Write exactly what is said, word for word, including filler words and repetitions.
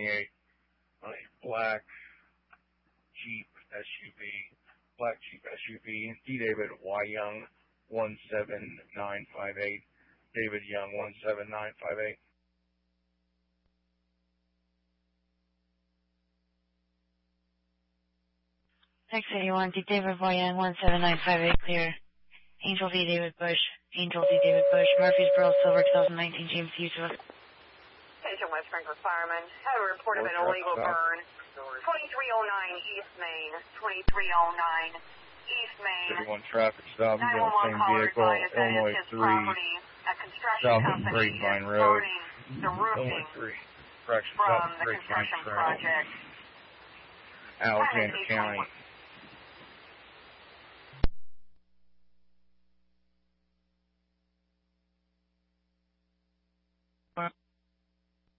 twenty-eight on a black Jeep S U V, black Jeep S U V, D. David Y. Young, one seven nine five eight, David Young, one seven nine five eight. six eighty-one, D. David Y. Young, one seven nine five eight, clear. Angel V. David Bush, Angel V. David Bush, Murfreesboro, Silver, twenty nineteen, James Utah. Attention West Frankfort firemen, have a report of an illegal burn. twenty-three oh nine East Main, twenty-three oh nine East Main. thirty-one traffic stop, you got the same vehicle, Illinois three, south of Grapevine Road. Illinois three, correction, south of Grapevine Road. Alexander County.